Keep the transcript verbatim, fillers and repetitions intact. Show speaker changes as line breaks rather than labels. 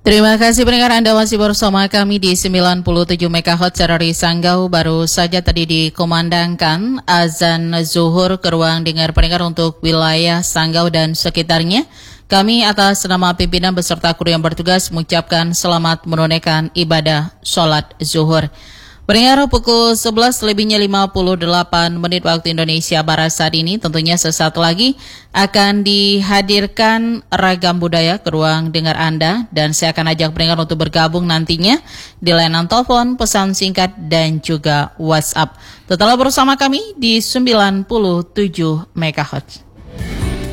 Terima kasih pendengar, Anda masih bersama kami di sembilan puluh tujuh megahertz dari Sanggau. Baru saja tadi dikumandangkan azan zuhur ke ruang dengar pendengar untuk wilayah Sanggau dan sekitarnya. Kami atas nama pimpinan beserta kru yang bertugas mengucapkan selamat menunaikan ibadah sholat zuhur. Pendengar, pukul sebelas lebihnya lima puluh delapan menit waktu Indonesia Barat saat ini, tentunya sesaat lagi akan dihadirkan ragam budaya ke ruang dengar Anda, dan saya akan ajak pendengar untuk bergabung nantinya di layanan telepon, pesan singkat, dan juga WhatsApp. Tetaplah bersama kami di sembilan puluh tujuh megahertz.